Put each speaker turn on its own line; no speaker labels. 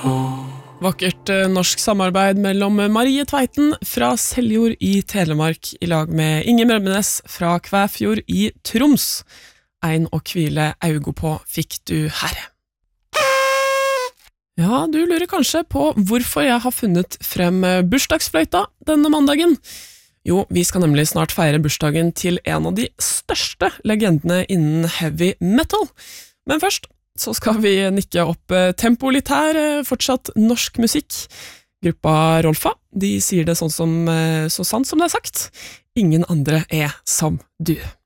Vakkert norsk samarbeid mellom Marie Tveiten fra Seljord i Telemark i lag med Inge Mrømmenes fra Kvæfjord i Troms. Ein å hvile augo på fikk du her. Ja, du lurer kanskje på hvorfor jeg har funnet frem bursdagsfløyta denne mandagen. Jo, vi skal nemlig snart feire bursdagen til en av de største legendene innen heavy metal. Men først så skal vi nikke opp tempo litt her, fortsatt norsk musikk. Gruppa Rolfa, de sier det sånn som, så sant som det er sagt. Ingen andre er som du.